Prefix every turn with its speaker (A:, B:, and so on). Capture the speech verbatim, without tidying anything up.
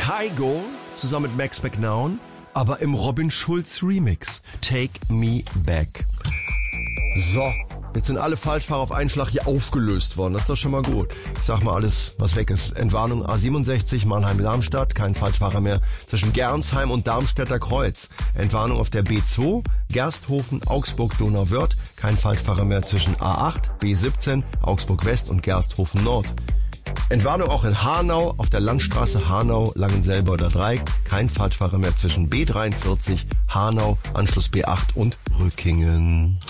A: Kygo zusammen mit Max McNown, aber im Robin Schulz Remix. Take Me Back. So, jetzt sind alle Falschfahrer auf einen Schlag hier aufgelöst worden. Das ist doch schon mal gut. Ich sag mal alles, was weg ist. Entwarnung A siebenundsechzig, Mannheim-Darmstadt. Kein Falschfahrer mehr zwischen Gernsheim und Darmstädter Kreuz. Entwarnung auf der B zwei, Gersthofen, Augsburg-Donauwörth. Kein Falschfahrer mehr zwischen A acht, B siebzehn, Augsburg-West und Gersthofen Nord. Entwarnung auch in Hanau, auf der Landstraße Hanau, Langenselboder Dreieck. Kein Falschfahrer mehr zwischen B dreiundvierzig, Hanau, Anschluss B acht und Rückingen.